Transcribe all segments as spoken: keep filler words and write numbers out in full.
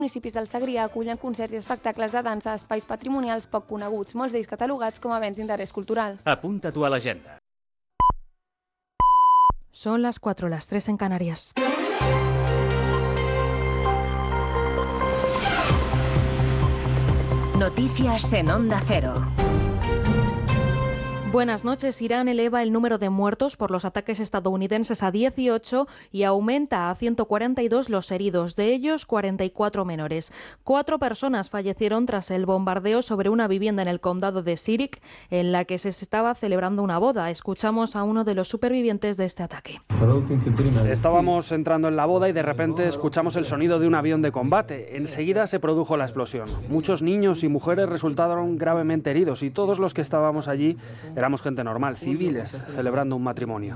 municipis del Segrià acullen concerts i espectacles de dansa a espais patrimonials poc coneguts, molts d'ells catalogats com a béns d'interès cultural. Apunta tu a l'agenda. Son las cuatro, las tres en Canarias. Noticias en Onda Cero. Buenas noches. Irán eleva el número de muertos por los ataques estadounidenses a dieciocho y aumenta a ciento cuarenta y dos los heridos, de ellos cuarenta y cuatro menores. Cuatro personas fallecieron tras el bombardeo sobre una vivienda en el condado de Sirik, en la que se estaba celebrando una boda. Escuchamos a uno de los supervivientes de este ataque. Estábamos entrando en la boda y de repente escuchamos el sonido de un avión de combate. Enseguida se produjo la explosión. Muchos niños y mujeres resultaron gravemente heridos y todos los que estábamos allí éramos gente normal, civiles, celebrando un matrimonio.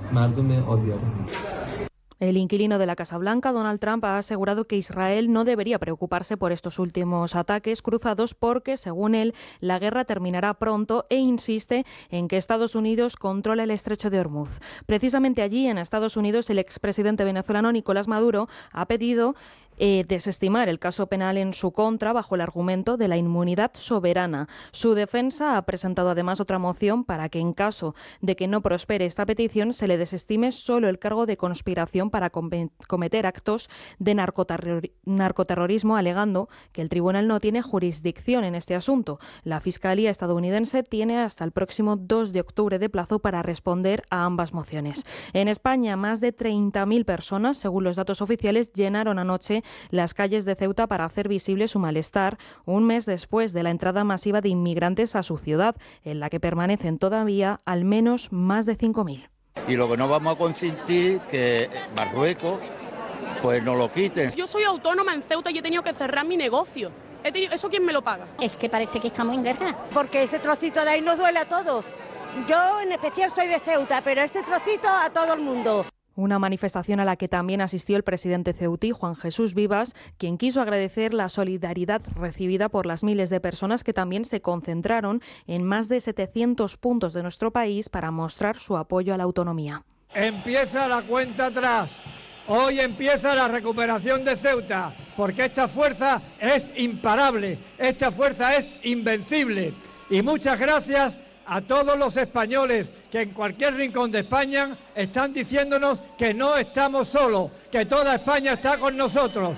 El inquilino de la Casa Blanca, Donald Trump, ha asegurado que Israel no debería preocuparse por estos últimos ataques cruzados porque, según él, la guerra terminará pronto e insiste en que Estados Unidos controla el estrecho de Hormuz. Precisamente allí, en Estados Unidos, el expresidente venezolano Nicolás Maduro ha pedido Eh, desestimar el caso penal en su contra bajo el argumento de la inmunidad soberana. Su defensa ha presentado además otra moción para que en caso de que no prospere esta petición se le desestime solo el cargo de conspiración para com- cometer actos de narcoterror- narcoterrorismo, alegando que el tribunal no tiene jurisdicción en este asunto. La Fiscalía estadounidense tiene hasta el próximo dos de octubre de plazo para responder a ambas mociones. En España, más de treinta mil personas, según los datos oficiales, llenaron anoche las calles de Ceuta para hacer visible su malestar un mes después de la entrada masiva de inmigrantes a su ciudad, en la que permanecen todavía al menos más de cinco mil. Y lo que no vamos a consentir que Marruecos pues nos lo quiten. Yo soy autónoma en Ceuta y he tenido que cerrar mi negocio. He tenido, ¿eso quién me lo paga? Es que parece que estamos en guerra. Porque ese trocito de ahí nos duele a todos. Yo en especial soy de Ceuta, pero este trocito a todo el mundo. Una manifestación a la que también asistió el presidente ceutí, Juan Jesús Vivas, quien quiso agradecer la solidaridad recibida por las miles de personas que también se concentraron en más de setecientos puntos de nuestro país para mostrar su apoyo a la autonomía. Empieza la cuenta atrás. Hoy empieza la recuperación de Ceuta, porque esta fuerza es imparable, esta fuerza es invencible. Y muchas gracias a todos los españoles que en cualquier rincón de España están diciéndonos que no estamos solos, que toda España está con nosotros.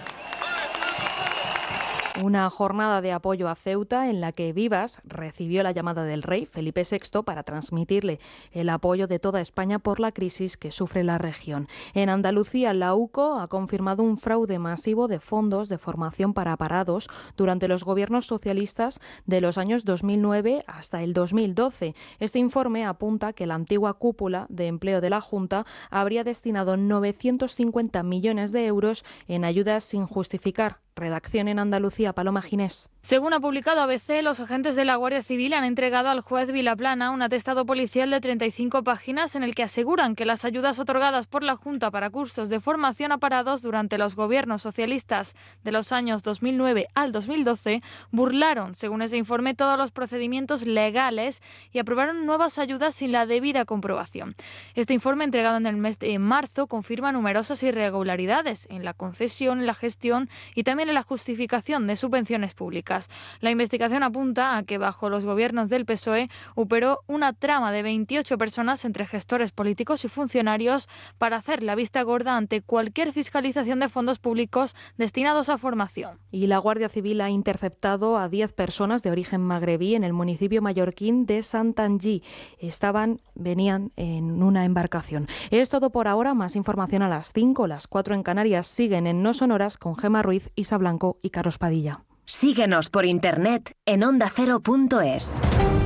Una jornada de apoyo a Ceuta en la que Vivas recibió la llamada del rey Felipe sexto para transmitirle el apoyo de toda España por la crisis que sufre la región. En Andalucía, la U C O ha confirmado un fraude masivo de fondos de formación para parados durante los gobiernos socialistas de los años dos mil nueve hasta el dos mil doce. Este informe apunta que la antigua cúpula de empleo de la Junta habría destinado novecientos cincuenta millones de euros en ayudas sin justificar. Redacción en Andalucía, Paloma Ginés. Según ha publicado A B C, los agentes de la Guardia Civil han entregado al juez Vilaplana un atestado policial de treinta y cinco páginas en el que aseguran que las ayudas otorgadas por la Junta para cursos de formación a parados durante los gobiernos socialistas de los años dos mil nueve al dos mil doce burlaron, según ese informe, todos los procedimientos legales y aprobaron nuevas ayudas sin la debida comprobación. Este informe, entregado en el mes de marzo, confirma numerosas irregularidades en la concesión, en la gestión y también en la justificación de subvenciones públicas. La investigación apunta a que bajo los gobiernos del P S O E operó una trama de veintiocho personas entre gestores políticos y funcionarios para hacer la vista gorda ante cualquier fiscalización de fondos públicos destinados a formación. Y la Guardia Civil ha interceptado a diez personas de origen magrebí en el municipio mallorquín de Santanyí. Estaban, venían en una embarcación. Es todo por ahora. Más información a las cinco, las cuatro en Canarias. Siguen en No Sonoras con Gemma Ruiz, Isa Blanco y Carlos Padilla. Síguenos por internet en onda cero punto es.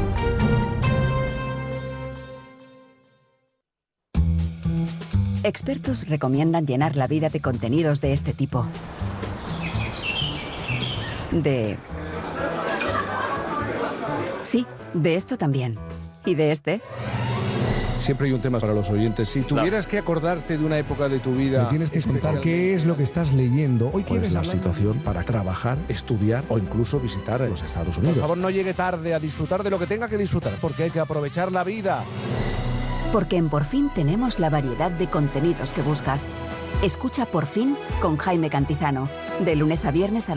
Expertos recomiendan llenar la vida de contenidos de este tipo. De... Sí, de esto también. ¿Y de este? Siempre hay un tema para los oyentes. Si tuvieras claro. que acordarte de una época de tu vida... Me tienes que contar qué es lo que estás leyendo. Hoy ¿Cuál es la situación para trabajar, estudiar o incluso visitar los Estados Unidos? Por favor, no llegue tarde a disfrutar de lo que tenga que disfrutar, porque hay que aprovechar la vida. Porque en Por Fin tenemos la variedad de contenidos que buscas. Escucha Por Fin con Jaime Cantizano. De lunes a viernes a